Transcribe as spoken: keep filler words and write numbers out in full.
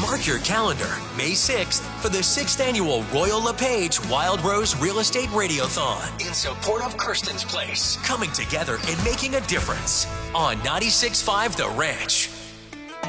Mark your calendar, May sixth, for the sixth Annual Royal LePage Wild Rose Real Estate Radiothon in support of Kirsten's Place. Coming together and making a difference on ninety-six point five The Ranch.